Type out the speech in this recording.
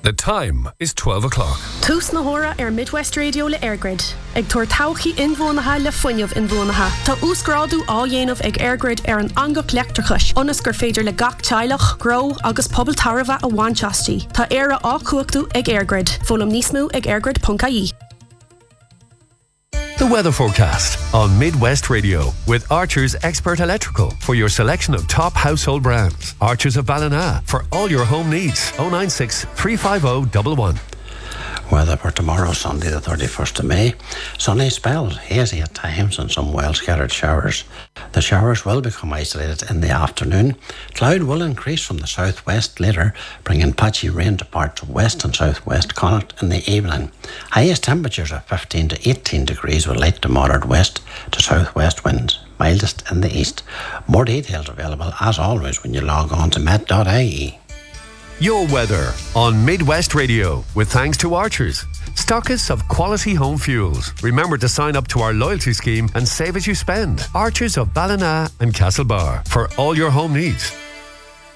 The time is 12 o'clock. Tús na hora Midwest Radio le Airgrid. Ag tuair tauchaí inmhónatha le fuinneamh inmhónatha. Tá úsgrádu á dhéanamh ag Airgrid an angach leachtarchais. Ionas gur féidir le gach teilech, gro agus pobl tarva a bhainteastí. Tá éire á cuachtaú ag Airgrid. Fólam níos mó ag airgrid.ie. The weather forecast on Midwest Radio with Archer's Expert Electrical for your selection of top household brands. Archer's of Ballina for all your home needs. 096 350 111. Weather for tomorrow, Sunday the 31st of May. Sunny spells, hazy at times and some well-scattered showers. The showers will become isolated in the afternoon. Cloud will increase from the southwest later, bringing patchy rain to parts of west and southwest Connacht in the evening. Highest temperatures of 15 to 18 degrees with light to moderate west to southwest winds, mildest in the east. More details available as always when you log on to met.ie. Your weather on Midwest Radio with thanks to Archers, stockists of quality home fuels. Remember to sign up to our loyalty scheme and save as you spend. Archers of Ballina and Castlebar for all your home needs.